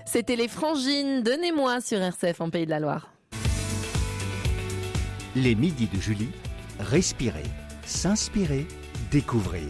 C'était les Frangines de Némois sur RCF en Pays de la Loire. Les midis de Julie, respirer, s'inspirer, découvrir.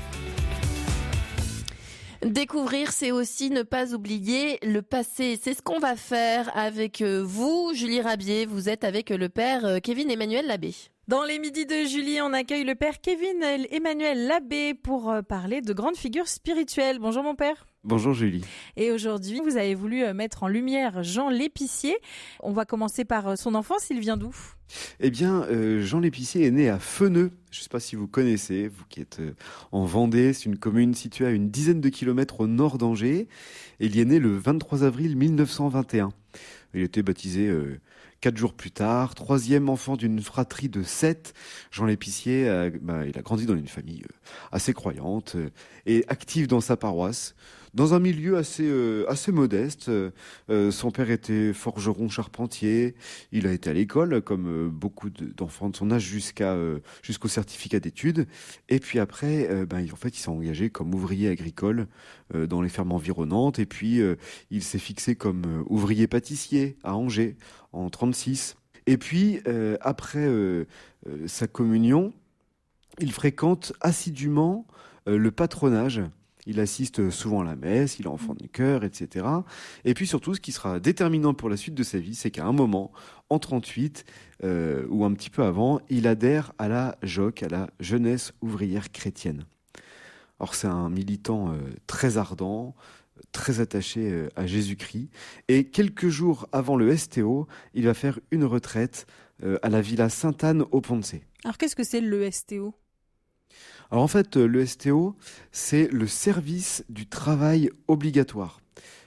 Découvrir, c'est aussi ne pas oublier le passé. C'est ce qu'on va faire avec vous, Julie Rabier. Vous êtes avec le père Kevin Emmanuel Labbé. Dans les midis de Julie, on accueille le père Kevin Emmanuel Labbé pour parler de grandes figures spirituelles. Bonjour mon père. Bonjour Julie. Et aujourd'hui, vous avez voulu mettre en lumière Jean l'Épicier. On va commencer par son enfance. Il vient d'où ? Eh bien, Jean l'Épicier est né à Feneux. Je ne sais pas si vous connaissez, vous qui êtes en Vendée. C'est une commune située à une dizaine de kilomètres au nord d'Angers. Et il y est né le 23 avril 1921. Il était baptisé 4 jours plus tard, troisième enfant d'une fratrie de 7. Jean l'Épicier, il a grandi dans une famille assez croyante et active dans sa paroisse. Dans un milieu assez modeste. Son père était forgeron charpentier. Il a été à l'école, comme beaucoup d'enfants de son âge, jusqu'au certificat d'études. Et puis après, il s'est engagé comme ouvrier agricole dans les fermes environnantes. Et puis, il s'est fixé comme ouvrier pâtissier à Angers en 1936. Et puis, après sa communion, il fréquente assidûment le patronage. Il assiste souvent à la messe, il est enfant du chœur, etc. Et puis surtout, ce qui sera déterminant pour la suite de sa vie, c'est qu'à un moment, en 1938, ou un petit peu avant, il adhère à la JOC, à la Jeunesse ouvrière chrétienne. Or, c'est un militant très ardent, très attaché à Jésus-Christ. Et quelques jours avant le STO, il va faire une retraite à la Villa Sainte-Anne au Ponce. Alors, qu'est-ce que c'est le STO ? Alors en fait, le STO, c'est le service du travail obligatoire.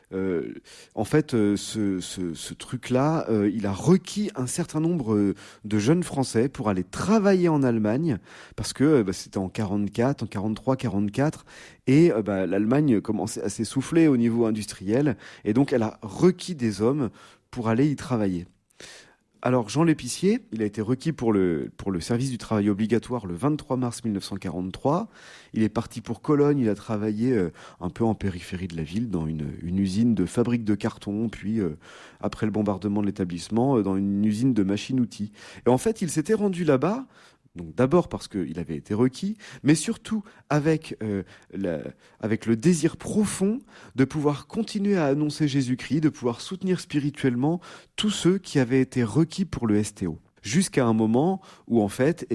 Ce truc-là, il a requis un certain nombre de jeunes Français pour aller travailler en Allemagne, parce que c'était en 44, en 43, 44, et l'Allemagne commençait à s'essouffler au niveau industriel, et donc elle a requis des hommes pour aller y travailler. Alors, Jean l'Épicier, il a été requis pour le service du travail obligatoire le 23 mars 1943. Il est parti pour Cologne, il a travaillé un peu en périphérie de la ville, dans une usine de fabrique de carton, puis après le bombardement de l'établissement, dans une usine de machines-outils. Et en fait, il s'était rendu là-bas, donc d'abord parce qu'il avait été requis, mais surtout avec le désir profond de pouvoir continuer à annoncer Jésus-Christ, de pouvoir soutenir spirituellement tous ceux qui avaient été requis pour le STO. Jusqu'à un moment où, en fait,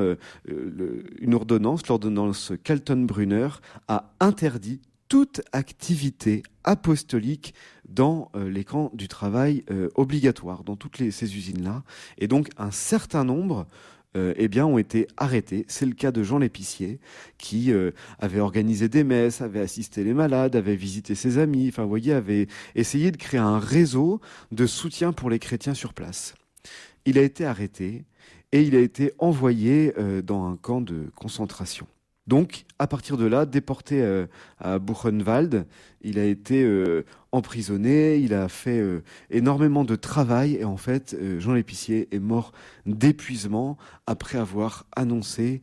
l'ordonnance Kaltenbrunner, a interdit toute activité apostolique dans les camps du travail obligatoire, dans toutes ces usines-là. Et donc, un certain nombre ont été arrêtés. C'est le cas de Jean l'Épicier, qui avait organisé des messes, avait assisté les malades, avait visité ses amis, avait essayé de créer un réseau de soutien pour les chrétiens sur place. Il a été arrêté et il a été envoyé dans un camp de concentration. Donc, à partir de là, déporté à Buchenwald, il a été emprisonné, il a fait énormément de travail et en fait, Jean l'Épicier est mort d'épuisement après avoir annoncé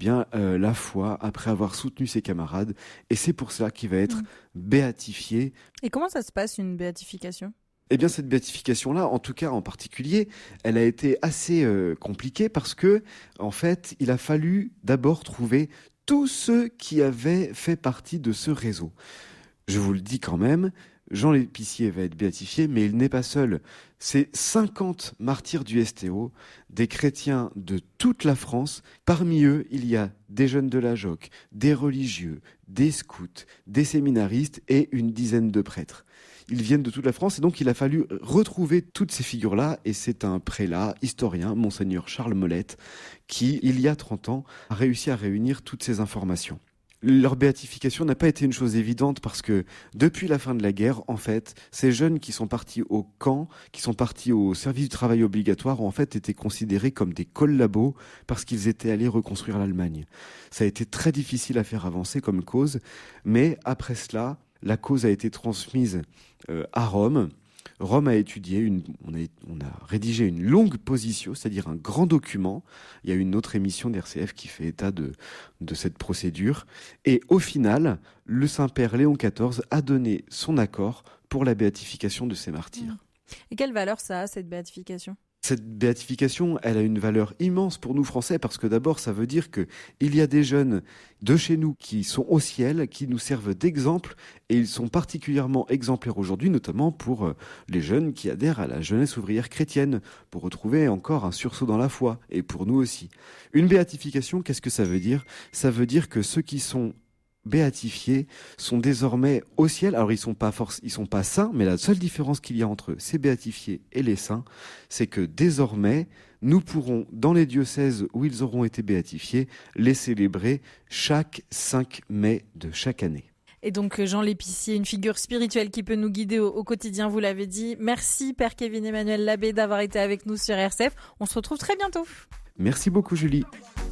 la foi, après avoir soutenu ses camarades. Et c'est pour ça qu'il va être béatifié. Et comment ça se passe, une béatification ? Eh bien, cette béatification-là, en tout cas en particulier, elle a été assez compliquée parce que, en fait, il a fallu d'abord trouver tous ceux qui avaient fait partie de ce réseau. Je vous le dis quand même, Jean l'Épicier va être béatifié, mais il n'est pas seul. C'est 50 martyrs du STO, des chrétiens de toute la France. Parmi eux, il y a des jeunes de la JOC, des religieux, des scouts, des séminaristes et une dizaine de prêtres. Ils viennent de toute la France et donc il a fallu retrouver toutes ces figures-là et c'est un prélat, historien, Monseigneur Charles Molette, qui, il y a 30 ans, a réussi à réunir toutes ces informations. Leur béatification n'a pas été une chose évidente parce que depuis la fin de la guerre, en fait, ces jeunes qui sont partis au camp, qui sont partis au service du travail obligatoire, ont en fait été considérés comme des collabos parce qu'ils étaient allés reconstruire l'Allemagne. Ça a été très difficile à faire avancer comme cause, mais après cela, la cause a été transmise à Rome. Rome a étudié, on a rédigé une longue position, c'est-à-dire un grand document. Il y a une autre émission d'RCF qui fait état de cette procédure. Et au final, le Saint-Père Léon XIV a donné son accord pour la béatification de ces martyrs. Et quelle valeur ça a, cette béatification ? Cette béatification, elle a une valeur immense pour nous Français parce que d'abord, ça veut dire que il y a des jeunes de chez nous qui sont au ciel, qui nous servent d'exemple et ils sont particulièrement exemplaires aujourd'hui, notamment pour les jeunes qui adhèrent à la jeunesse ouvrière chrétienne pour retrouver encore un sursaut dans la foi et pour nous aussi. Une béatification, qu'est-ce que ça veut dire ? Ça veut dire que ceux qui sont béatifiés sont désormais au ciel. Alors ils sont pas saints, mais la seule différence qu'il y a entre ces béatifiés et les saints, c'est que désormais nous pourrons, dans les diocèses où ils auront été béatifiés, les célébrer chaque 5 mai de chaque année. Et donc Jean l'Épicier, une figure spirituelle qui peut nous guider au quotidien, vous l'avez dit. Merci Père Kevin Emmanuel Labbé d'avoir été avec nous sur RCF. On se retrouve très bientôt. Merci beaucoup Julie.